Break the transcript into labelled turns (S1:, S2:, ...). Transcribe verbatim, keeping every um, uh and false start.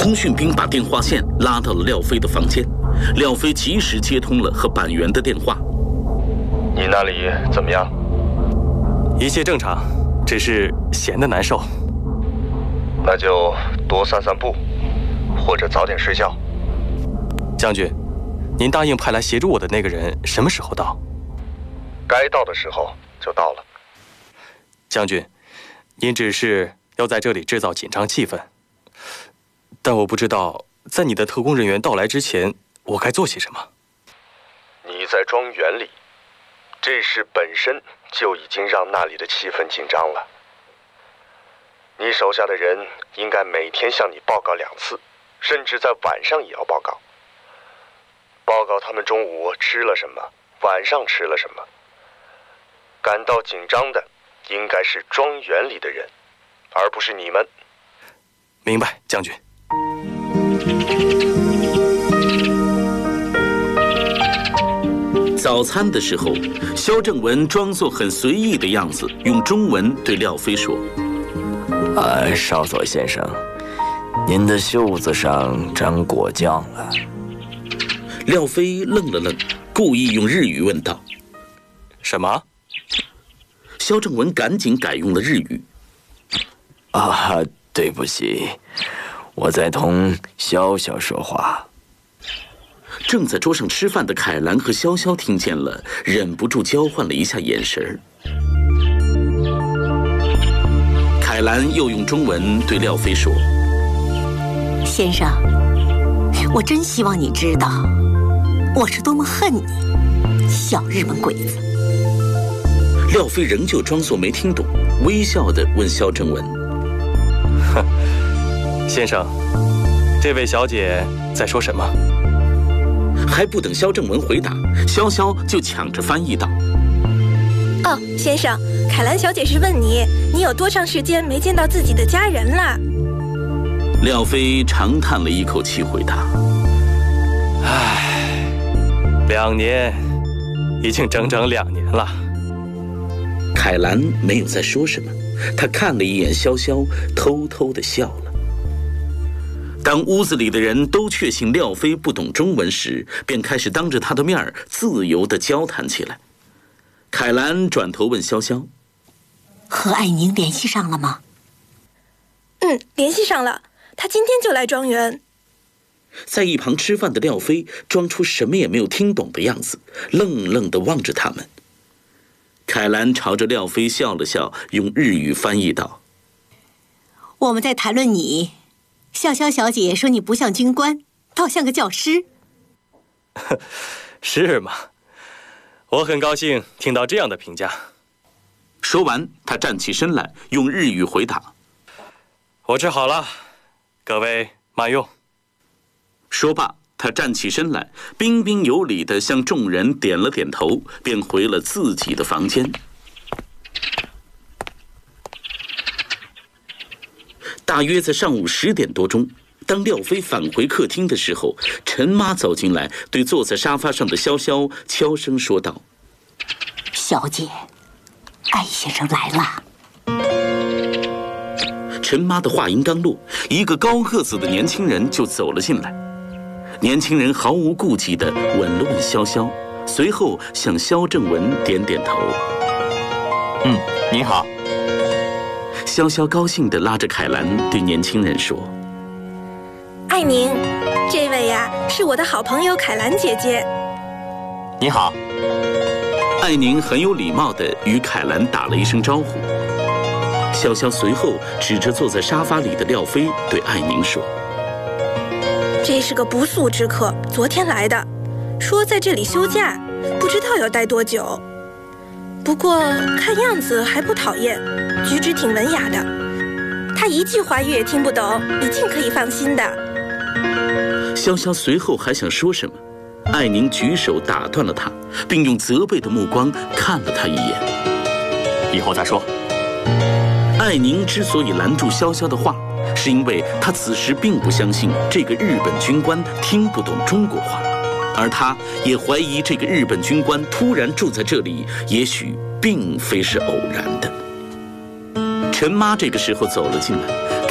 S1: 通讯兵把电话线拉到了廖飞的房间，廖飞及时接通了和板垣的电话。
S2: 你那里怎么样？
S3: 一切正常，只是闲得难受。
S2: 那就多散散步，或者早点睡觉。
S3: 将军，您答应派来协助我的那个人什么时候到？
S2: 该到的时候就到了。
S3: 将军，您只是要在这里制造紧张气氛，但我不知道在你的特工人员到来之前，我该做些什么。
S2: 你在庄园里，这事本身就已经让那里的气氛紧张了。你手下的人应该每天向你报告两次，甚至在晚上也要报告。报告他们中午吃了什么，晚上吃了什么。感到紧张的应该是庄园里的人，而不是你们。
S3: 明白，将军。
S1: 早餐的时候，萧正文装作很随意的样子，用中文对廖飞说：“
S4: 啊，少佐先生，您的袖子上沾果酱了。”
S1: 廖飞愣了愣，故意用日语问道：“
S3: 什么？”
S1: 萧正文赶紧改用了日语：“
S4: 啊，对不起，我在同潇潇说话。”
S1: 正在桌上吃饭的凯兰和潇潇听见了，忍不住交换了一下眼神儿。凯兰又用中文对廖飞说：“
S5: 先生，我真希望你知道，我是多么恨你，小日本鬼子。”
S1: 廖飞仍旧装作没听懂，微笑地问萧正文：“
S3: 哼，先生，这位小姐在说什么？”
S1: 还不等萧正文回答，潇潇就抢着翻译道：“
S6: 哦，先生，凯兰小姐是问你，你有多长时间没见到自己的家人了？”
S1: 廖飞长叹了一口气回答：“
S3: 唉，两年，已经整整两年了。”
S1: 凯兰没有再说什么，他看了一眼潇潇，偷偷地笑了。当屋子里的人都确信廖飞不懂中文时，便开始当着他的面自由地交谈起来。凯兰转头问潇潇：“
S5: 和艾宁联系上了吗？”“
S6: 嗯，联系上了，他今天就来庄园。”
S1: 在一旁吃饭的廖飞装出什么也没有听懂的样子，愣愣地望着他们。凯兰朝着廖飞笑了笑，用日语翻译道：“
S5: 我们在谈论你。潇潇小姐说你不像军官，倒像个教师。”“
S3: 是吗？我很高兴听到这样的评价。”
S1: 说完，他站起身来，用日语回答：“
S3: 我吃好了，各位慢用。”
S1: 说罢，他站起身来，彬彬有礼地向众人点了点头，便回了自己的房间。大约在上午十点多钟，当廖飞返回客厅的时候，陈妈走进来，对坐在沙发上的潇潇悄声说道：“
S5: 小姐，艾先生来了。”
S1: 陈妈的话音刚落，一个高个子的年轻人就走了进来。年轻人毫无顾忌地吻了吻潇潇，随后向萧正文点点头：“
S7: 嗯，你好。”
S1: 潇潇高兴地拉着凯兰对年轻人说：“
S6: 艾宁，这位呀是我的好朋友凯兰姐姐。”“
S7: 你好。”
S1: 艾宁很有礼貌地与凯兰打了一声招呼。潇潇随后指着坐在沙发里的廖飞对艾宁说：“
S6: 这是个不速之客，昨天来的，说在这里休假，不知道要待多久。不过看样子还不讨厌，举止挺文雅的。他一句华语也听不懂，你尽可以放心的。”
S1: 潇潇随后还想说什么，艾宁举手打断了他，并用责备的目光看了他一眼：“
S7: 以后再说。”
S1: 艾宁之所以拦住潇潇的话，是因为他此时并不相信这个日本军官听不懂中国话，而他也怀疑这个日本军官突然住在这里，也许并非是偶然的。陈妈这个时候走了进来，